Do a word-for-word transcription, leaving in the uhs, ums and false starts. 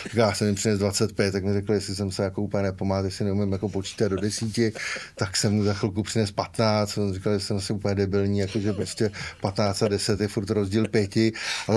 Já jsem jim přines dvacet pět, tak mi řekl, jestli jsem se jako úplně nepomáhat, jestli neumím jako počítat do desíti, tak jsem mu za chvilku přines patnáct, on říkal, že jsem asi úplně debilní, jakože prostě patnáct a deset je furt rozdíl pěti, ale